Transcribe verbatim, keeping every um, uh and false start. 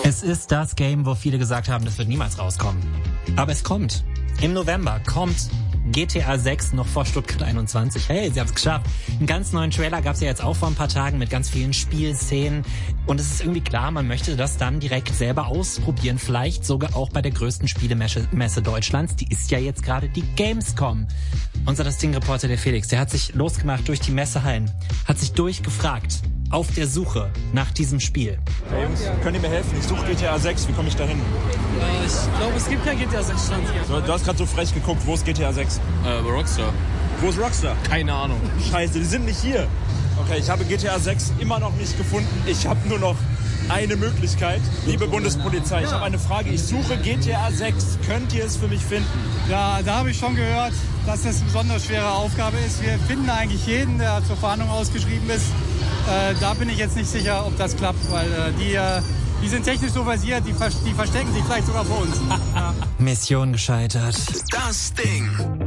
Es ist das Game, wo viele gesagt haben, das wird niemals rauskommen. Aber es kommt. Im November kommt G T A sechs noch vor Stuttgart einundzwanzig. Hey, sie haben es geschafft. Einen ganz neuen Trailer gab es ja jetzt auch vor ein paar Tagen mit ganz vielen Spielszenen. Und es ist irgendwie klar, man möchte das dann direkt selber ausprobieren. Vielleicht sogar auch bei der größten Spielemesse Messe Deutschlands. Die ist ja jetzt gerade die Gamescom. Unser Das Ding-Reporter, der Felix, der hat sich losgemacht durch die Messehallen, hat sich durchgefragt auf der Suche nach diesem Spiel. Hey Jungs, könnt ihr mir helfen? Ich suche G T A sechs, wie komme ich da hin? Äh, ich glaube, es gibt kein G T A sechs Stand hier. So, du hast gerade so frech geguckt, wo ist G T A sechs? Äh, bei Rockstar. Wo ist Rockstar? Keine Ahnung. Scheiße, die sind nicht hier. Okay, ich habe G T A sechs immer noch nicht gefunden. Ich habe nur noch eine Möglichkeit. Liebe Bundespolizei, ich habe eine Frage. Ich suche G T A sechs. Könnt ihr es für mich finden? Ja, da habe ich schon gehört, dass das eine besonders schwere Aufgabe ist. Wir finden eigentlich jeden, der zur Fahndung ausgeschrieben ist. Äh, da bin ich jetzt nicht sicher, ob das klappt, weil äh, die, äh, die sind technisch so versiert, die, die verstecken sich vielleicht sogar vor uns. Ja. Mission gescheitert. Das Ding.